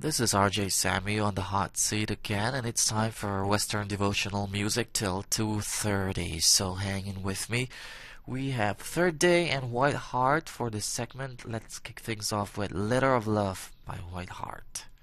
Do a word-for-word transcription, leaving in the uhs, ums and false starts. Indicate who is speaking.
Speaker 1: This is R J Sammy on the hot seat again, and it's time for Western devotional music till two thirty. So hang in with me. We have Third Day and White Heart for this segment. Let's kick things off with Letter of Love by White Heart.